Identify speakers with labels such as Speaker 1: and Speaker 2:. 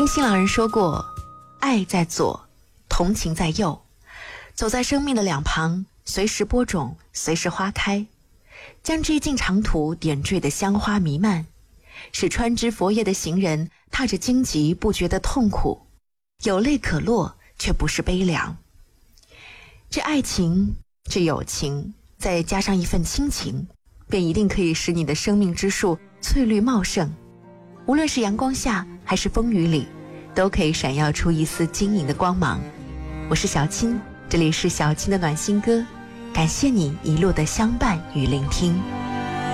Speaker 1: 听新郎人说过，爱在左，同情在右，走在生命的两旁，随时播种，随时花开，将这一径长途点缀的香花弥漫，使穿枝佛叶的行人踏着荆棘不觉得痛苦，有泪可落，却不是悲凉。这爱情，这友情，再加上一份亲情，便一定可以使你的生命之树翠绿茂盛，无论是阳光下还是风雨里，都可以闪耀出一丝晶莹的光芒。我是小青，这里是小青的暖心歌，感谢你一路的相伴与聆听。